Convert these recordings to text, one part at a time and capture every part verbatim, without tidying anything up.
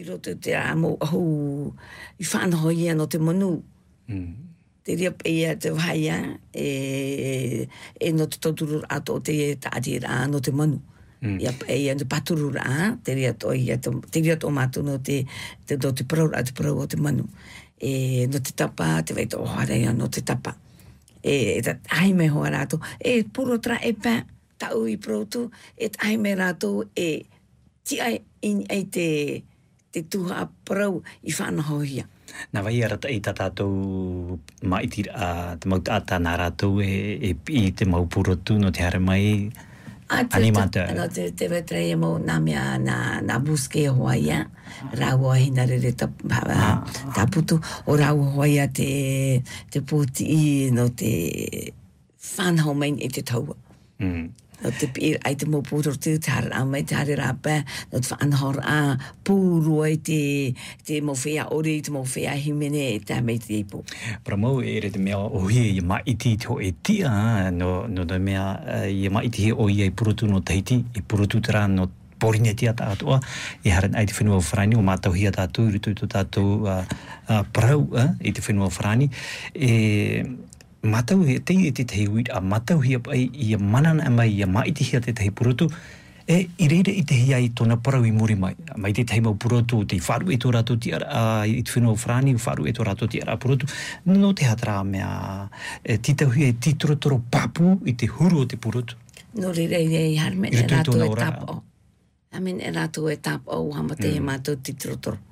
I roto te amo au I whanho ia no te monu. Mm. Te ria ia te waia e, e no te toturu ato te e taati rā no te manu. Mm. Ia ia te paturu rā, te ria to ia te ria to matu no te te do te prau rā te prau o te manu. E no te tapa, te veito o hareia no te tapa. E ta aime hoa rātou. E puro tra e pā, tau I proto, e aime rātou e ti ai in ai te te tuha prau I whanaho hia. Nā vai ara i tā tātou maiti a te mau tātā nā rātou e, e I te mau purotu no te hare mai animata. Ano te te vetrei e mo nā mea nā, nā buske hoa ia, rau o hina rere taputu, o rau hoa ia te, te puti I no te whanau main e te taua. Mm. No te pir ai te mo pūro te tara a mai tare rā pē, no te whanahor a pūro ai te, te mo whea ore, te mo whea himene e tā mei te ipo. Para mau e re te mea o hia I maiti te ho e tia, no, no te mea I maiti he o ia I purotu no Tahiti, I purotu tera no porine tia tātua, e haran ai te whenua o whrani, o mātau hia tātou, rutu tu tātou uh, uh, parau uh, I te whenua o whrani, e matau he te i te tehi wīt, a matau hia pai I a manana mai I a maiti hia te tehi purotu, e I reire I te hia I tōna parau I muri mai. Mai te tehi mau purotu, te wharu e tō rātou ti ara, uh, I te whenua o whrani, wharu e tō rātou ti ara purotu, no te hatara mea, e titau hia e titorotoro papu I te huru o te purotu. No reire I harme e rātou e tapo. Amen e rātou e tapo o hama te he mātou titorotoro.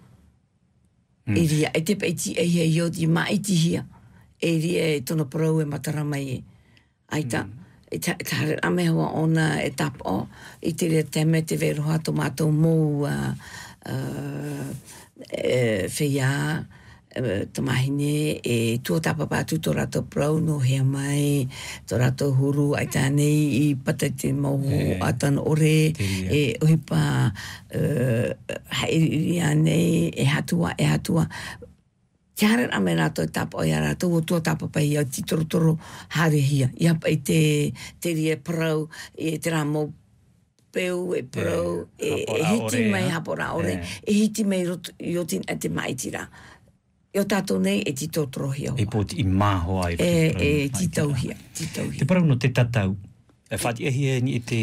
E ria, e te peiti e hia I o ti maiti hia. E ria e tono parau e matara mai e. Aita, mm. e ta, ta ame hoa ona e tapo I te rea teme te veroha to mātou mou uh, uh, e, whia uh, tamahine e tua tapapatu tō rātou parau no hea mai, tō rātou huru aita nei I pata te mau e, atan ore e ohipa uh, hairia nei e hatua e hatua Te hare ame rātou e tapa o ia rātou o tua tapa pai au ti torotoro hare hia. Ia pai te, te ria parau e te rā mō peu e parau e, e hiti mai hapora ore, e hiti mai I o tin e te maiti rā. I o tātou nei e ti tōtoro hia hoa. E pōti I māho ai. E, e ti tau hia, ti tau hia. Te parau no te tatau. E whati e hia ni e te...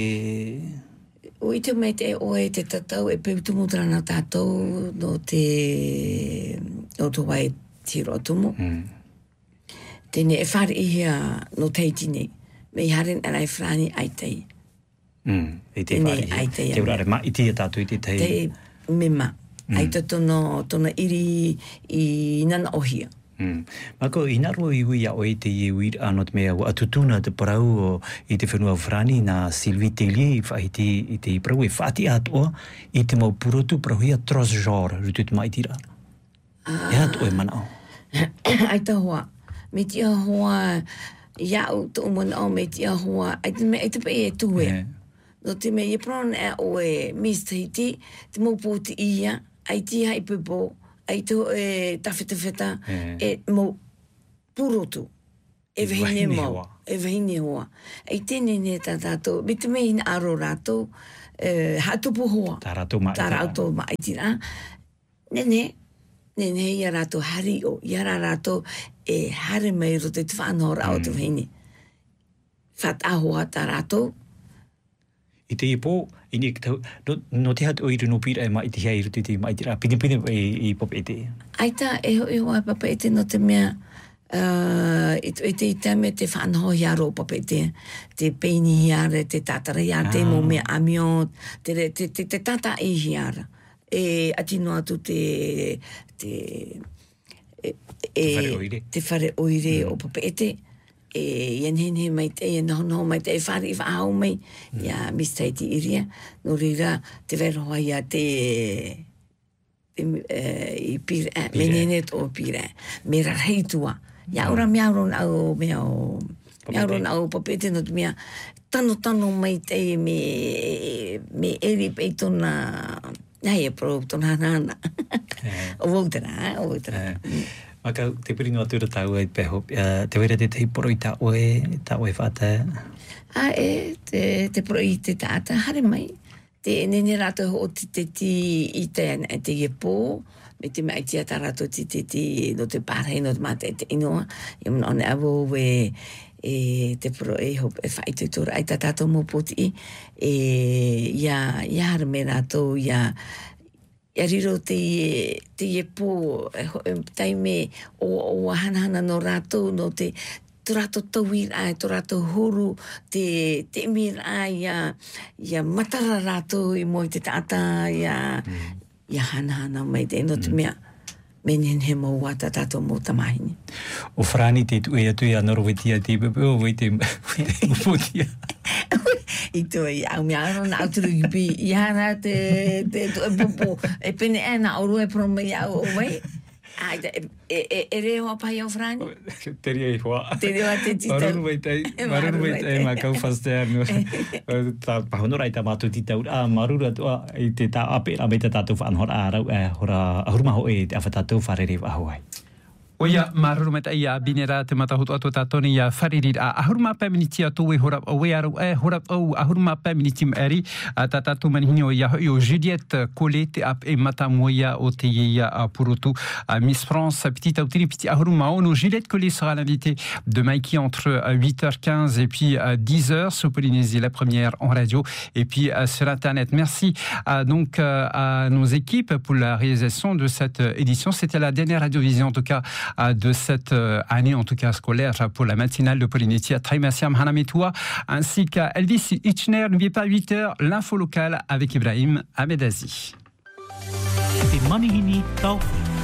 O I te mei te oe te tatau e peutumu trana tātou no te... o tō wai tiro tumu. Mm. Tēne e whare I hia no teiti nei. Me I haren arai whrani ai tei. Mm. E te whare hia. Te urare ma I tia tātou I te tei. Te mema. Mm. Ai te tono, tono iri I nana o hia. Mm. Mako, I naro I ui a oe te i ui anot mea o atutuna te parau o I te whenua whrani na Sylvie Tellier I whahiti I te parau e whati atoa I te mau purotu parau hia Trosjor rutu te maitira. Ah. E atoa e mana o. Ai ta hoa. Me tia hoa ia o to mana o me tia hoa. Ai te me, ai te pe e tue. Yeah. No te me i pron e oe Miss Tahiti, te mau pōti ia, ai ti hai pepo, ai to e tawhetawheta, yeah. E mo purotu, e vahine mau, e vahine hoa. Ai tēne ne tā tātou, me te mei ina aro rātou, e, hatupu hoa. Tā rātou maitira. Tā rātou maitira. Nene, nene ia rātou hari o, ia rātou e hare mai ro te whanora o te vahine. Whatahoa tā rātou. I te ipo, I ni kitau, no, no te hatu o iru no pira e mai te hea iru te te mai te rā, pini pini i, I papa e te. Aita, e ho e hoa papa e te no te mea, uh, e, e te itame te whanho hiaro papa e te, te peini hiara, te tatara hiara, ah. Te mo mea amiot, te, te, te, te tata e hiara. E atino atu te, te, e, e, te whare oire, te whare oire mm. o papa e te, e ianhene mai te, e noho mai te, e whare I whaau mai, mm. ia mistaiti iria, no rira te veroha ia te, te uh, I pira, menene tō pira, me rarheitua, ia ora mea ron au, mea o, mea ron au papete no te mea, tano tano mai te me, me eri peitona, nei e pro tona nana, o wautera, o wautera. Maka, te piri no atura tau ai peho, uh, te wera te te poro I ta oe, ta oe whata? A e, te, te poro I te tāta, hare mai, te nene rato o te te ti i te e te e pō, me te mai tia ta rato ti te ti no te pārhei no te mate te inoa, i mna one awo we e te pro e ho e whai te tora ai ta tato mo poti e ia ia hara me rato ia ia riro te te e pō e taime o o hanahana no rato no te tō rato tauir ai, tō rato huru, te, te mir ai, ia, ia matara rato i moi te tata, ia, mm. ia hana-hana mai te eno te mea, menen he mo wata tato mo tamahini. O Frani te tu e atu i anoro wetia te pepeo, wei te upotia. I tō i au mea aro na auturu i pi, i hana te, te, e popo, e pene e na oru e promo i au o wei. Ai, e, e, e reo apai au Frani? Te reo i hoa. Te reo a te titau. Marunu wei tei, marunu wei tei, ma kau whastea anu. Tā pahonora i tā mātou titau, a marura tua i te tā ape, a mei tā tātou whanhora ārau, e hora ahurmaho e te awhatātou wharere wahauai. O ia marurumeta ia binera te matahutu atu tātoni ia wharirira. Ahuruma pēminiti atu e horap o wearu e horap au ahuruma pēminiti meri tā tātou manihini o ia hoi o Juliette Collet te ap e matamoia o te ia purutu. Miss France, petite autiri, petit ahuruma ono. Juliette Collet sera l'invitée de Mikey entre huit heures quinze et puis dix heures sur Polynésie, la première en radio et puis sur Internet. Merci à, donc à nos équipes pour la réalisation de cette édition. C'était la dernière radiovision en tout cas de cette année, en tout cas scolaire, pour la matinale de Polynésie. Très merci à Hanametua, ainsi qu'à Elvis Itchner. N'oubliez pas, huit heures, l'info locale avec Ibrahim Ahmedazi. Te manihini tau